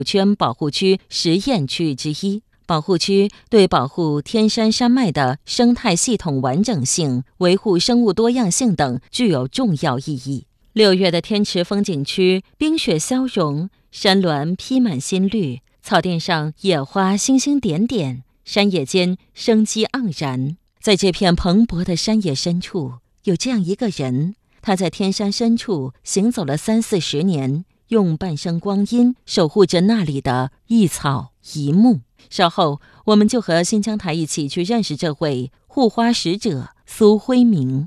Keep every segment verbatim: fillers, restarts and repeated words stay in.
圈保护区实验区域之一。保护区对保护天山山脉的生态系统完整性、维护生物多样性等具有重要意义。六月的天池风景区，冰雪消融，山峦披满新绿，草甸上野花星星点点，山野间生机盎然。在这片蓬勃的山野深处，有这样一个人，他在天山深处行走了三四十年，用半生光阴守护着那里的一草一木。稍后，我们就和新疆台一起去认识这位护花使者苏辉明。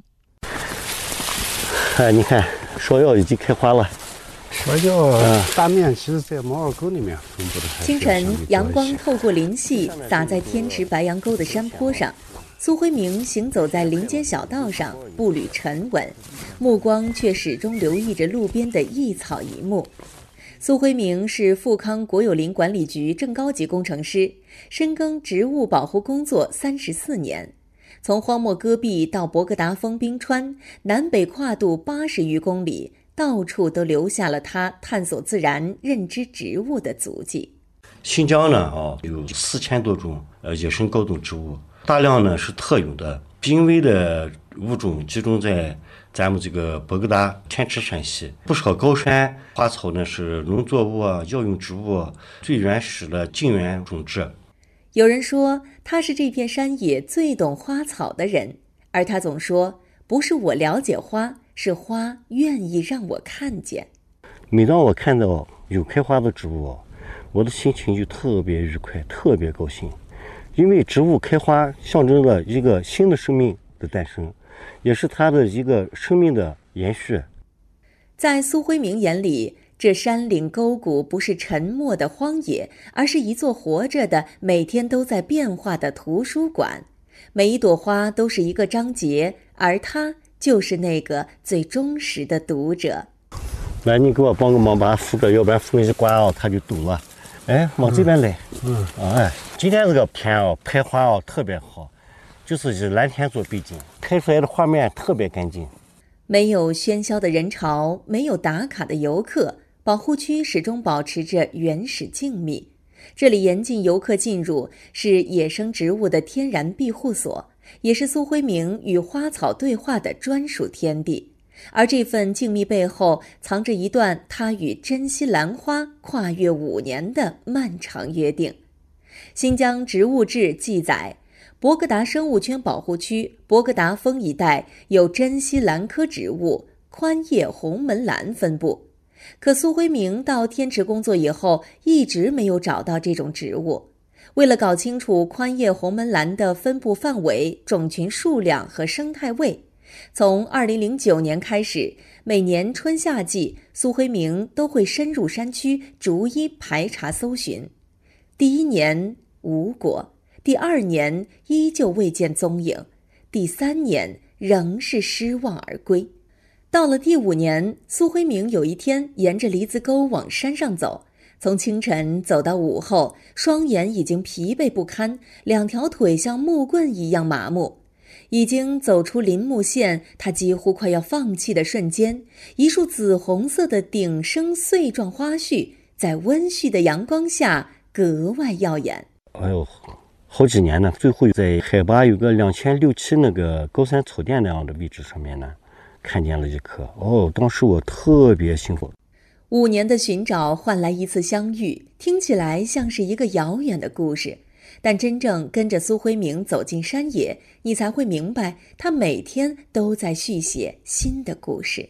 哎，你看，芍药已经开花了。 芍药大面其实在毛沟里面分布的。 清晨，阳光透过林隙洒在天池白杨沟的山坡上。苏辉明行走在林间小道上，步履沉稳，目光却始终留意着路边的一草一木。苏辉明是富康国有林管理局正高级工程师，深耕植物保护工作三十四年。从荒漠戈壁到博格达峰冰川，南北跨度八十余公里，到处都留下了他探索自然、认知植物的足迹。 新疆呢啊有四千多种呃野生高等植物，大量呢是特有的，濒危的物种集中在咱们这个博格达天池山系，不少高山花草呢是农作物啊、药用植物啊最原始的近缘种质。 有人说他是这片山野最懂花草的人，而他总说不是我了解花，是花愿意让我看见。 每当我看到有开花的植物，我的心情就特别愉快，特别高兴，因为植物开花象征了一个新的生命的诞生，也是它的一个生命的延续。 在苏辉明眼里，这山岭沟谷不是沉默的荒野，而是一座活着的、每天都在变化的图书馆。每一朵花都是一个章节，而他就是那个最忠实的读者。 来，你给我帮个忙，把它扶着，要不然风一刮啊，它就堵了。哎，往这边来。嗯，嗯哎，今天这个天哦，开花哦特别好，就是以蓝天做背景，开出来的画面特别干净。 没有喧嚣的人潮，没有打卡的游客，保护区始终保持着原始静谧。这里严禁游客进入，是野生植物的天然庇护所，也是苏辉明与花草对话的专属天地。而这份静谧背后，藏着一段他与珍稀兰花跨越五年的漫长约定。《新疆植物志》记载，博格达生物圈保护区博格达峰一带有珍稀兰科植物宽叶红门兰分布，可苏辉明到天池工作以后，一直没有找到这种植物。为了搞清楚宽叶红门兰的分布范围、种群数量和生态位，从二零零九年开始，每年春夏季，苏辉明都会深入山区，逐一排查搜寻。第一年无果，第二年依旧未见踪影，第三年仍是失望而归。到了第五年，苏辉明有一天沿着梨子沟往山上走，从清晨走到午后，双眼已经疲惫不堪，两条腿像木棍一样麻木。已经走出林木线，他几乎快要放弃的瞬间，一束紫红色的顶生穗状花絮在温煦的阳光下格外耀眼。 哎呦，好几年呢，最后在海拔有个两千六七那个高山草甸那样的位置上面呢，看见了一棵。哦，当时我特别兴奋。 五年的寻找换来一次相遇，听起来像是一个遥远的故事。但真正跟着苏辉明走进山野，你才会明白，他每天都在续写新的故事。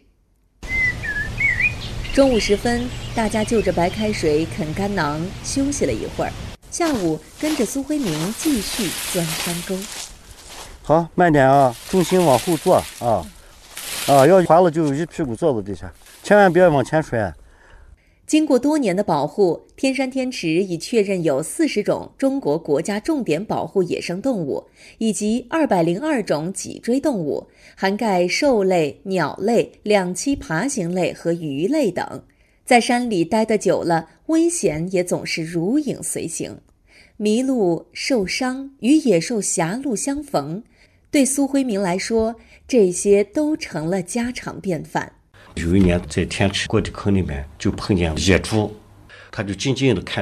中午时分，大家就着白开水啃干囊休息了一会儿。下午跟着苏辉明继续钻山沟。 好，慢点啊，重心往后坐啊，啊，要滑了就一屁股坐到地下，千万别往前摔。 经过多年的保护，天山天池已确认有四十种中国国家重点保护野生动物，以及二百零二种脊椎动物，涵盖兽类、鸟类、两栖爬行类和鱼类等。在山里待得久了，危险也总是如影随形。迷路、受伤与野兽狭路相逢，对苏辉明来说，这些都成了家常便饭。 有一年在天池过地坑里面就碰见野猪，他就静静地看